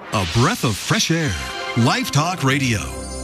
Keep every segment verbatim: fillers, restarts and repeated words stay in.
A breath of fresh air. Life Talk Radio.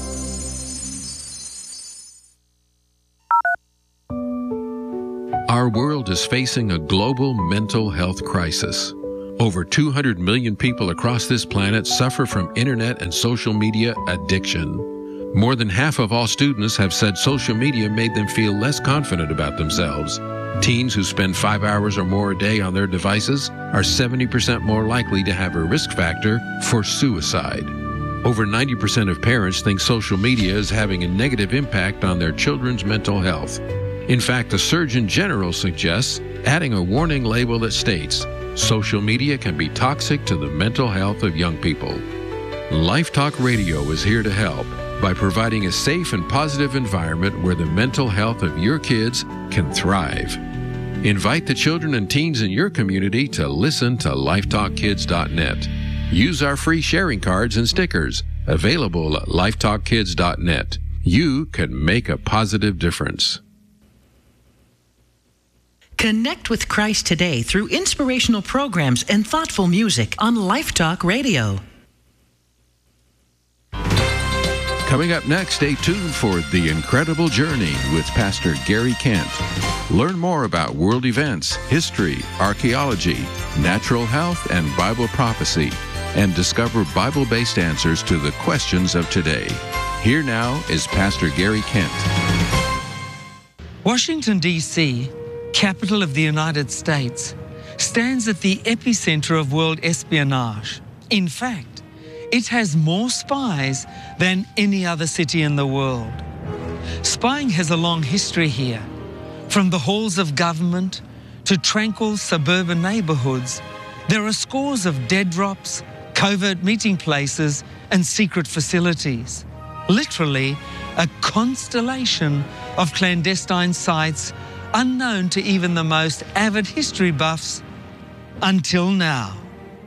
Our world is facing a global mental health crisis. Over two hundred million people across this planet suffer from internet and social media addiction. More than half of all students have said social media made them feel less confident about themselves. Teens who spend five hours or more a day on their devices are seventy percent more likely to have a risk factor for suicide. Over ninety percent of parents think social media is having a negative impact on their children's mental health. In fact, the Surgeon General suggests adding a warning label that states, social media can be toxic to the mental health of young people. Life Talk Radio is here to help by providing a safe and positive environment where the mental health of your kids can thrive. Invite the children and teens in your community to listen to life talk kids dot net. Use our free sharing cards and stickers available at life talk kids dot net. You can make a positive difference. Connect with Christ today through inspirational programs and thoughtful music on Life Talk Radio. Coming up next, stay tuned for The Incredible Journey with Pastor Gary Kent. Learn more about world events, history, archaeology, natural health, and Bible prophecy, and discover Bible-based answers to the questions of today. Here now is Pastor Gary Kent. Washington, D C, capital of the United States, stands at the epicenter of world espionage. In fact, it has more spies than any other city in the world. Spying has a long history here. From the halls of government to tranquil suburban neighborhoods, there are scores of dead drops, covert meeting places, and secret facilities. Literally, a constellation of clandestine sites unknown to even the most avid history buffs until now.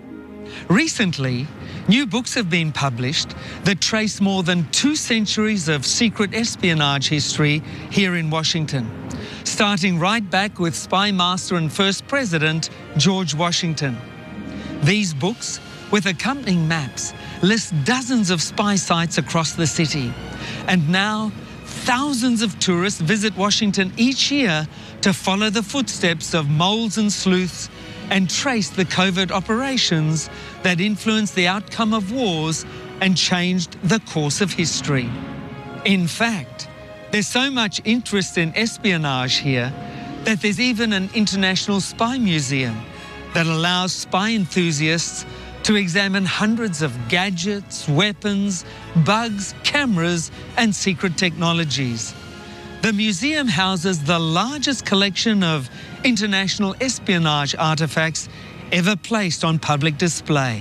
Recently, new books have been published that trace more than two centuries of secret espionage history here in Washington, starting right back with spy master and first president George Washington. These books, with accompanying maps, list dozens of spy sites across the city, and now thousands of tourists visit Washington each year to follow the footsteps of moles and sleuths and trace the covert operations that influenced the outcome of wars and changed the course of history. In fact, there's so much interest in espionage here that there's even an international spy museum that allows spy enthusiasts to examine hundreds of gadgets, weapons, bugs, cameras, and secret technologies. The museum houses the largest collection of international espionage artifacts ever placed on public display.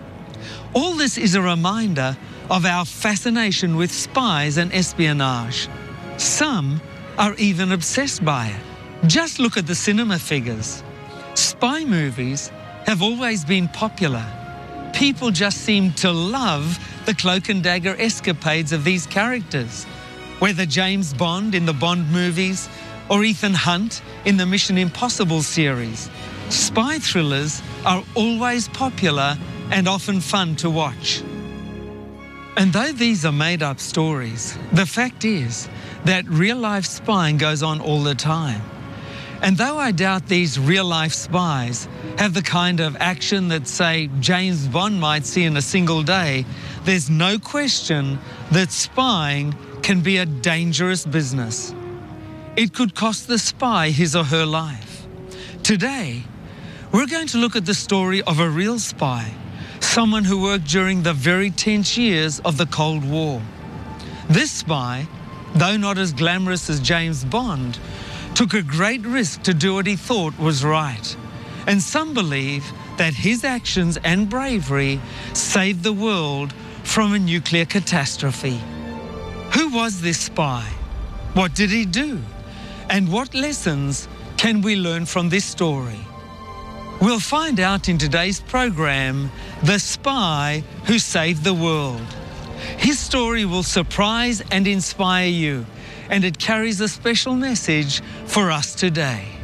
All this is a reminder of our fascination with spies and espionage. Some are even obsessed by it. Just look at the cinema figures. Spy movies have always been popular. People just seem to love the cloak and dagger escapades of these characters. Whether James Bond in the Bond movies or Ethan Hunt in the Mission Impossible series, spy thrillers are always popular and often fun to watch. And though these are made-up stories, the fact is that real-life spying goes on all the time. And though I doubt these real-life spies have the kind of action that, say, James Bond might see in a single day, there's no question that spying can be a dangerous business. It could cost the spy his or her life. Today, we're going to look at the story of a real spy, someone who worked during the very tense years of the Cold War. This spy, though not as glamorous as James Bond, took a great risk to do what he thought was right. And some believe that his actions and bravery saved the world from a nuclear catastrophe. Who was this spy? What did he do? And what lessons can we learn from this story? We'll find out in today's program, The Spy Who Saved the World. His story will surprise and inspire you, and it carries a special message for us today.